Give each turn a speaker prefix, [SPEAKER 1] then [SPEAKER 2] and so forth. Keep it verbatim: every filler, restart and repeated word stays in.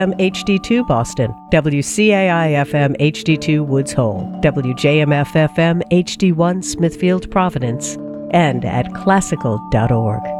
[SPEAKER 1] H D two Boston, W C A I F M H D two Woods Hole, W J M F F M H D one Smithfield Providence, and at classical dot org.